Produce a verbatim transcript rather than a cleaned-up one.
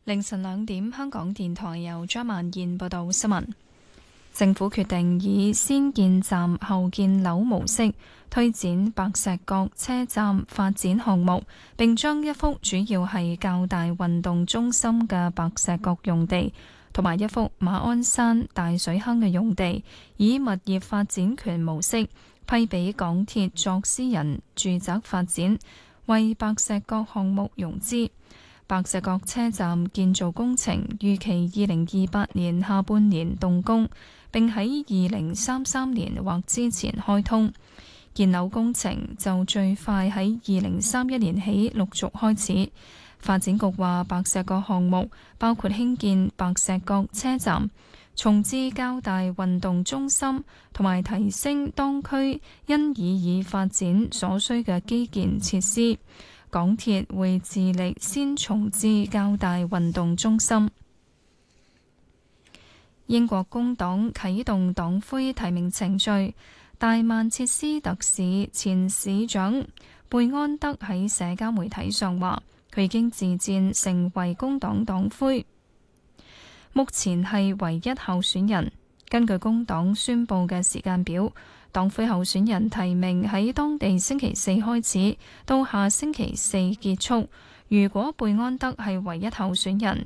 凌晨兩點，香港電台由張萬燕報道新聞。政府決定以先建站後建樓模式推展白石角車站發展項目，並將一幅主要係較大運動中心嘅白石角用地，同埋一幅馬鞍山大水坑嘅用地，以物業發展權模式批俾港鐵作私人住宅發展，為白石角項目融資。白石角車站建造工程預期二零二八年下半年動工，並喺二零三三年或之前開通。建樓工程就最快喺二零三一年起陸續開始。發展局話，白石角項目包括興建白石角車站、重置較大運動中心，同埋提升當區因以以發展所需嘅基建設施。港鐵會致力先重置較大運動中心。英國工黨啟動黨魁提名程序，大曼徹斯特市前市長貝安德喺社交媒體上話，佢已經自薦成為工黨黨魁，目前係唯一候選人。根據工黨宣佈嘅時間表，黨魁候選人提名喺當地星期四開始，到下星期四結束。如果貝安德係唯一候選人，